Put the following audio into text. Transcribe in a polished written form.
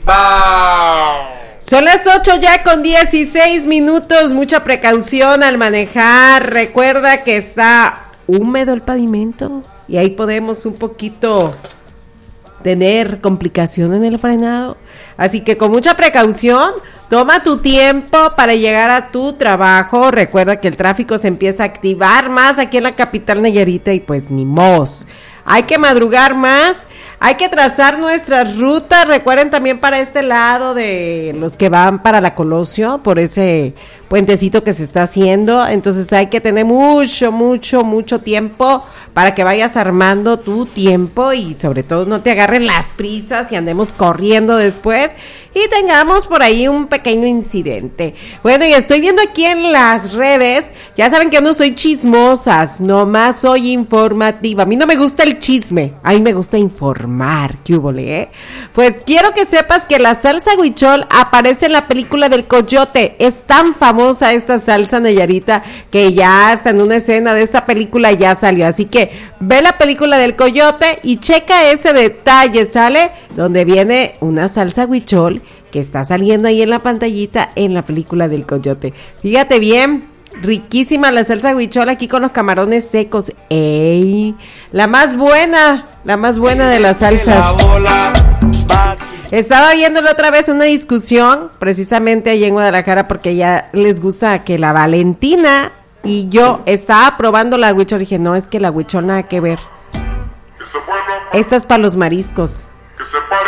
Son las 8 ya con 16 minutos, mucha precaución al manejar. Recuerda que está húmedo el pavimento y ahí podemos un poquito tener complicación en el frenado. Así que con mucha precaución, toma tu tiempo para llegar a tu trabajo. Recuerda que el tráfico se empieza a activar más aquí en la capital Nayarita y pues ni mos. Hay que madrugar más, hay que trazar nuestras rutas. Recuerden también para este lado de los que van para la Colosio, por ese puentecito que se está haciendo. Entonces hay que tener mucho tiempo para que vayas armando tu tiempo y sobre todo no te agarren las prisas y andemos corriendo después y tengamos por ahí un pequeño incidente. Bueno, y estoy viendo aquí en las redes, ya saben que yo no soy chismosas, nomás soy informativa. A mí no me gusta el chisme, a mí me gusta informar. ¿Qué húbole, eh? Pues quiero que sepas que la salsa huichol aparece en la película del Coyote. Es tan famosa esta salsa Nayarita que ya hasta en una escena de esta película ya salió. Así que ve la película del Coyote y checa ese detalle, ¿sale? Donde viene una salsa huichol que está saliendo ahí en la pantallita en la película del Coyote. Fíjate bien, riquísima la salsa huichol aquí con los camarones secos. ¡Ey! La más buena de las salsas. Estaba viéndolo otra vez una discusión, precisamente allí en Guadalajara, porque ya les gusta que la Valentina y yo estaba probando la huichol. Dije, no, es que la huichol nada que ver. Esta es para los mariscos. Que se pare